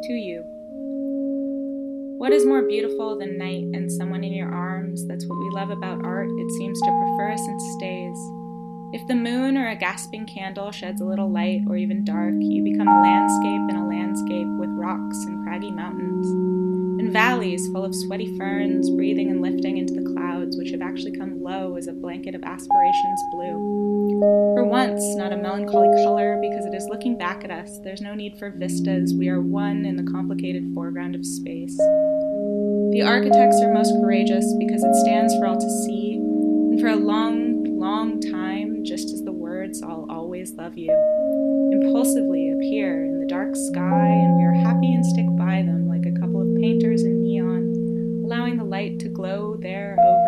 to you. What is more beautiful than night and someone in your arms? That's what we love about art. It seems to prefer us and stays. If the moon or a gasping candle sheds a little light or even dark, you become a landscape in a landscape with rocks and craggy mountains, and valleys full of sweaty ferns breathing and lifting into the clouds, which have actually come low as a blanket of aspirations blue. For once, not a melancholy color, because it is looking back at us. There's no need for vistas. We are one in the complicated foreground of space. The architects are most courageous because it stands for all to see, and for a long, long time, just as the words "I'll always love you" impulsively appear in the dark sky, and we are happy and stick by them like a couple of painters in neon, allowing the light to glow there over